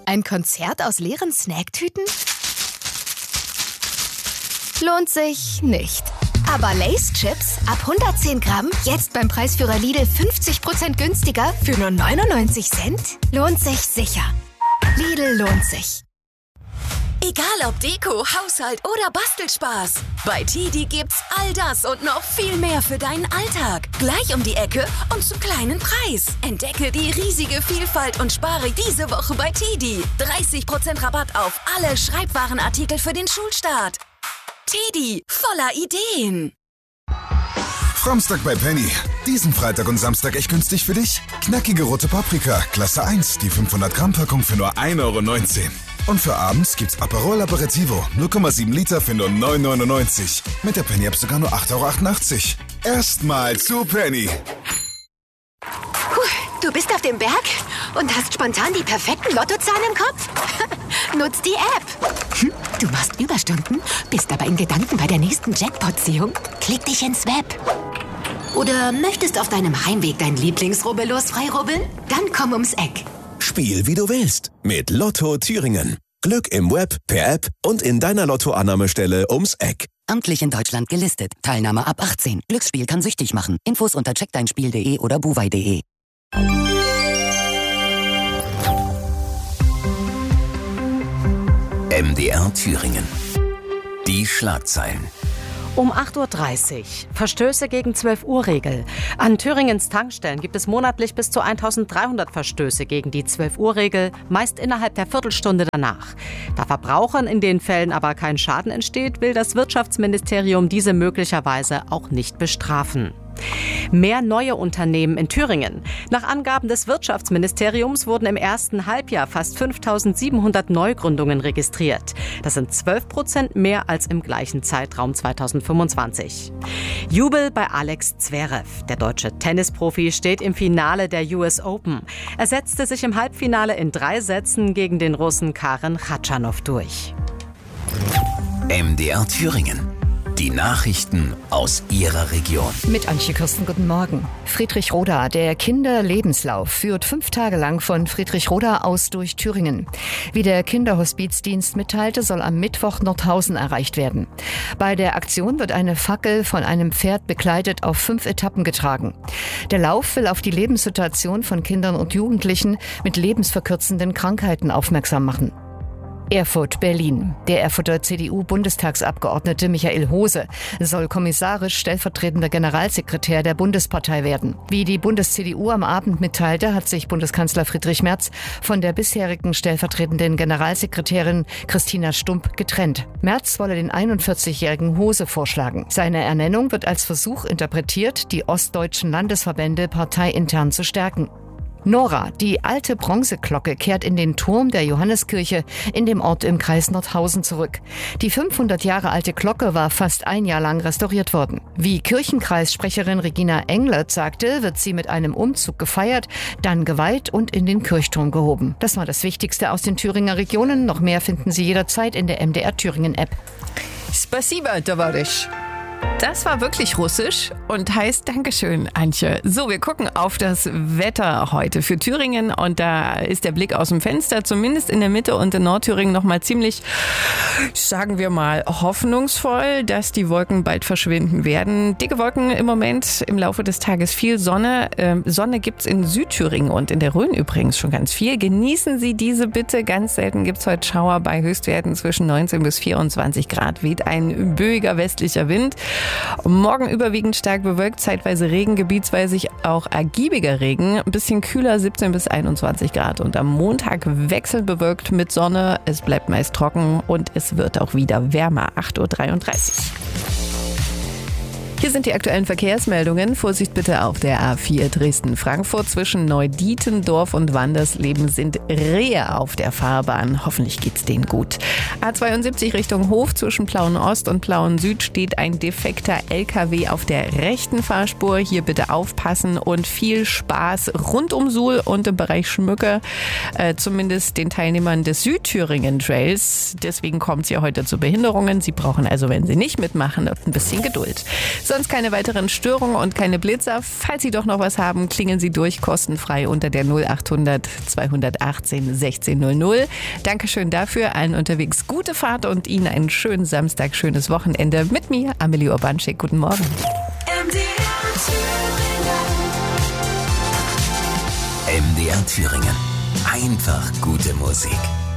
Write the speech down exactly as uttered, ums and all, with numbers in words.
Ein Konzert aus leeren Snacktüten? Lohnt sich nicht. Aber Lay's Chips ab hundertzehn Gramm, jetzt beim Preisführer Lidl fünfzig Prozent günstiger für nur neunundneunzig Cent? Lohnt sich sicher. Lidl lohnt sich. Egal ob Deko, Haushalt oder Bastelspaß. Bei Tidi gibt's all das und noch viel mehr für deinen Alltag. Gleich um die Ecke und zum kleinen Preis. Entdecke die riesige Vielfalt und spare diese Woche bei Tidi. dreißig Prozent Rabatt auf alle Schreibwarenartikel für den Schulstart. Tidi, voller Ideen. Framstag bei Penny. Diesen Freitag und Samstag echt günstig für dich? Knackige rote Paprika, Klasse eins, die fünfhundert Gramm Packung für nur ein Euro neunzehn. Und für abends gibt's Aperol Aperitivo, null Komma sieben Liter für nur neun Euro neunundneunzig. Mit der Penny-App sogar nur acht Euro achtundachtzig. Erstmal zu Penny. Puh, du bist auf dem Berg und hast spontan die perfekten Lottozahlen im Kopf? Nutz die App. Hm, du machst Überstunden, bist aber in Gedanken bei der nächsten Jackpot-Ziehung? Klick dich ins Web. Oder möchtest auf deinem Heimweg dein Lieblingsrubbellos freirubbeln? Dann komm ums Eck. Spiel wie du willst mit Lotto Thüringen. Glück im Web, per App und in deiner Lottoannahmestelle ums Eck. Amtlich in Deutschland gelistet. Teilnahme ab achtzehn. Glücksspiel kann süchtig machen. Infos unter check dein spiel punkt de oder buwei punkt de. M D R Thüringen. Die Schlagzeilen. Um acht Uhr dreißig. Verstöße gegen zwölf Uhr Regel. An Thüringens Tankstellen gibt es monatlich bis zu eintausenddreihundert Verstöße gegen die zwölf Uhr Regel, meist innerhalb der Viertelstunde danach. Da Verbrauchern in den Fällen aber kein Schaden entsteht, will das Wirtschaftsministerium diese möglicherweise auch nicht bestrafen. Mehr neue Unternehmen in Thüringen. Nach Angaben des Wirtschaftsministeriums wurden im ersten Halbjahr fast fünftausendsiebenhundert Neugründungen registriert. Das sind zwölf Prozent mehr als im gleichen Zeitraum zweitausendfünfundzwanzig. Jubel bei Alex Zverev. Der deutsche Tennisprofi steht im Finale der U S Open. Er setzte sich im Halbfinale in drei Sätzen gegen den Russen Karen Khachanov durch. M D R Thüringen. Die Nachrichten aus Ihrer Region. Mit Antje Kirsten, guten Morgen. Friedrichroda, der Kinderlebenslauf, führt fünf Tage lang von Friedrichroda aus durch Thüringen. Wie der Kinderhospizdienst mitteilte, soll am Mittwoch Nordhausen erreicht werden. Bei der Aktion wird eine Fackel von einem Pferd begleitet auf fünf Etappen getragen. Der Lauf will auf die Lebenssituation von Kindern und Jugendlichen mit lebensverkürzenden Krankheiten aufmerksam machen. Erfurt, Berlin. Der Erfurter C D U-Bundestagsabgeordnete Michael Hose soll kommissarisch stellvertretender Generalsekretär der Bundespartei werden. Wie die Bundes-C D U am Abend mitteilte, hat sich Bundeskanzler Friedrich Merz von der bisherigen stellvertretenden Generalsekretärin Christina Stump getrennt. Merz wolle den einundvierzigjährigen Hose vorschlagen. Seine Ernennung wird als Versuch interpretiert, die ostdeutschen Landesverbände parteiintern zu stärken. Nora, die alte Bronzeglocke, kehrt in den Turm der Johanneskirche in dem Ort im Kreis Nordhausen zurück. Die fünfhundert Jahre alte Glocke war fast ein Jahr lang restauriert worden. Wie Kirchenkreissprecherin Regina Englert sagte, wird sie mit einem Umzug gefeiert, dann geweiht und in den Kirchturm gehoben. Das war das Wichtigste aus den Thüringer Regionen. Noch mehr finden Sie jederzeit in der M D R Thüringen App. Spasiba, towarisch. Das war wirklich russisch und heißt Dankeschön, Antje. So, wir gucken auf das Wetter heute für Thüringen und da ist der Blick aus dem Fenster, zumindest in der Mitte und in Nordthüringen noch mal ziemlich, sagen wir mal, hoffnungsvoll, dass die Wolken bald verschwinden werden. Dicke Wolken im Moment, im Laufe des Tages viel Sonne. Ähm, Sonne gibt's in Südthüringen und in der Rhön übrigens schon ganz viel. Genießen Sie diese bitte. Ganz selten gibt's heute Schauer bei Höchstwerten zwischen neunzehn bis vierundzwanzig Grad. Weht ein böiger westlicher Wind. Morgen überwiegend stark bewölkt, zeitweise Regen, gebietsweise auch ergiebiger Regen. Ein bisschen kühler, siebzehn bis einundzwanzig Grad. Und am Montag wechselnd bewölkt mit Sonne. Es bleibt meist trocken und es wird auch wieder wärmer. acht Uhr dreiunddreißig. Hier sind die aktuellen Verkehrsmeldungen. Vorsicht bitte auf der A vier Dresden-Frankfurt. Zwischen Neudietendorf und Wandersleben sind Rehe auf der Fahrbahn. Hoffentlich geht's denen gut. A zweiundsiebzig Richtung Hof zwischen Plauen Ost und Plauen Süd steht ein defekter L K W auf der rechten Fahrspur. Hier bitte aufpassen und viel Spaß rund um Suhl und im Bereich Schmücke. Äh, zumindest den Teilnehmern des Südthüringen Trails. Deswegen kommt es ja heute zu Behinderungen. Sie brauchen also, wenn Sie nicht mitmachen, ein bisschen Geduld. Sonst keine weiteren Störungen und keine Blitzer. Falls Sie doch noch was haben, klingeln Sie durch, kostenfrei unter der null acht hundert zweihundertachtzehn sechzehn null null. Dankeschön dafür. Allen unterwegs gute Fahrt und Ihnen einen schönen Samstag, schönes Wochenende. Mit mir, Amelie Urbanschik. Guten Morgen. M D R Thüringen. Einfach gute Musik.